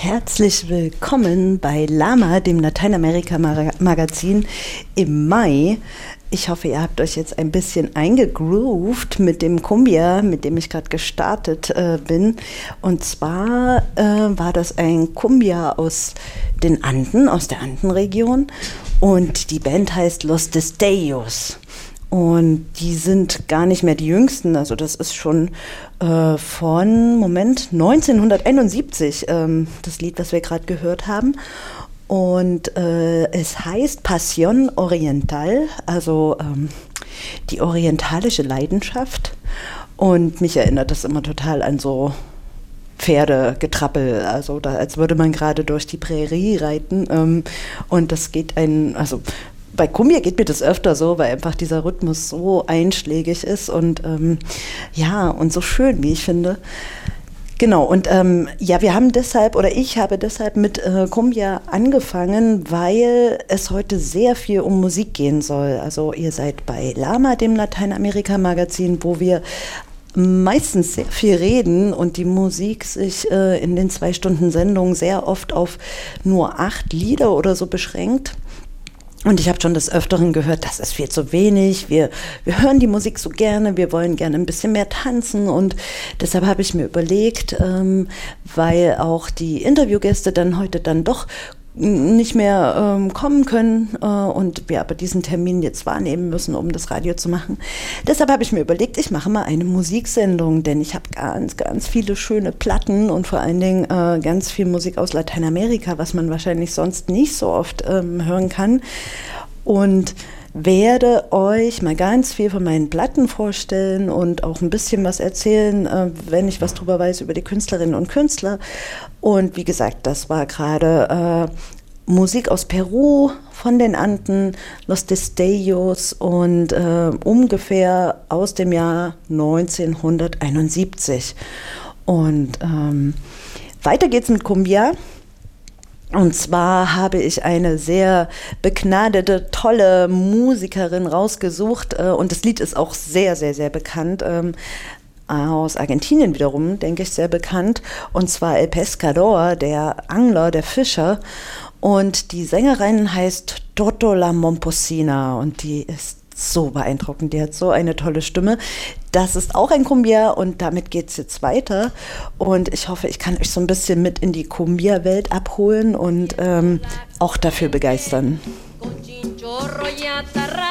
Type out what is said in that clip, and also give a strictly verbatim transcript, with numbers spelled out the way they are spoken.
Herzlich willkommen bei Lama, dem Lateinamerika-Magazin im Mai. Ich hoffe, ihr habt euch jetzt ein bisschen eingegroovt mit dem Cumbia, mit dem ich gerade gestartet äh, bin. Und zwar äh, war das ein Cumbia aus den Anden, aus der Andenregion. Und die Band heißt Los Destellos. Und die sind gar nicht mehr die jüngsten, also das ist schon äh, von, Moment, neunzehnhunderteinundsiebzig, ähm, das Lied, was wir gerade gehört haben. Und äh, es heißt Pasión Oriental, also ähm, die orientalische Leidenschaft. Und mich erinnert das immer total an so Pferdegetrappel, also da, als würde man gerade durch die Prärie reiten. Ähm, und das geht ein, also bei Cumbia geht mir das öfter so, weil einfach dieser Rhythmus so einschlägig ist und ähm, ja, und so schön, wie ich finde. Genau, und ähm, ja, wir haben deshalb, oder ich habe deshalb mit äh, Cumbia angefangen, weil es heute sehr viel um Musik gehen soll. Also ihr seid bei Lama, dem Lateinamerika-Magazin, wo wir meistens sehr viel reden und die Musik sich äh, in den zwei Stunden Sendung sehr oft auf nur acht Lieder oder so beschränkt. Und ich habe schon des Öfteren gehört, das ist viel zu wenig, wir, wir hören die Musik so gerne, wir wollen gerne ein bisschen mehr tanzen und deshalb habe ich mir überlegt, ähm, weil auch die Interviewgäste dann heute dann doch nicht mehr ähm, kommen können äh, und wir aber diesen Termin jetzt wahrnehmen müssen, um das Radio zu machen. Deshalb habe ich mir überlegt, ich mache mal eine Musiksendung, denn ich habe ganz, ganz viele schöne Platten und vor allen Dingen äh, ganz viel Musik aus Lateinamerika, was man wahrscheinlich sonst nicht so oft ähm, hören kann. Und werde euch mal ganz viel von meinen Platten vorstellen und auch ein bisschen was erzählen, äh, wenn ich was drüber weiß über die Künstlerinnen und Künstler. Und wie gesagt, das war gerade äh, Musik aus Peru von den Anden, Los Destellos und äh, ungefähr aus dem Jahr neunzehnhunderteinundsiebzig. Und ähm, weiter geht's mit Cumbia. Und zwar habe ich eine sehr begnadete, tolle Musikerin rausgesucht äh, und das Lied ist auch sehr, sehr, sehr bekannt. Ähm, aus Argentinien wiederum, denke ich, sehr bekannt. Und zwar El Pescador, der Angler, der Fischer. Und die Sängerin heißt Toto La Momposina und die ist so beeindruckend. Die hat so eine tolle Stimme. Das ist auch ein Cumbia und damit geht es jetzt weiter. Und ich hoffe, ich kann euch so ein bisschen mit in die Cumbia-Welt abholen und ähm, auch dafür begeistern.